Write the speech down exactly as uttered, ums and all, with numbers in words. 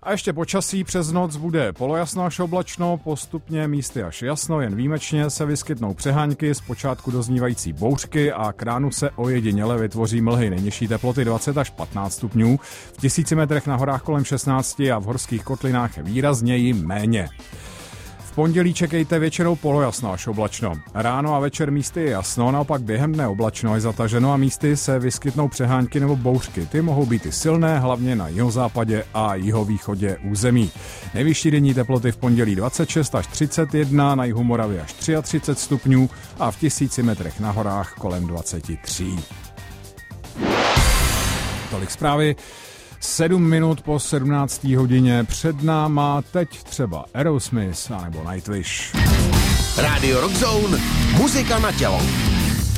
A ještě počasí přes noc bude polojasno až oblačno, postupně místy až jasno, jen výjimečně se vyskytnou přehánky, zpočátku doznívající bouřky a k ránu se ojediněle vytvoří mlhy. Nejnižší teploty dvacet až patnáct stupňů, v tisíci metrech na horách kolem šestnáct a v horských kotlinách výrazněji méně. V pondělí čekejte většinou polojasno až oblačno. Ráno a večer místy je jasno, naopak během dne oblačno až zataženo a místy se vyskytnou přehánky nebo bouřky. Ty mohou být i silné, hlavně na jihozápadě a jihovýchodě území. Nejvyšší denní teploty v pondělí dvacet šest až třicet jedna, na jihu Moravy až třicet tři stupňů a v tisíci metrech na horách kolem dvacet tři. Tolik zprávy. Sedm minut po sedmnácté hodině před náma teď třeba Aerosmith anebo Nightwish. Rádio Rock Zone, muzika na tělo.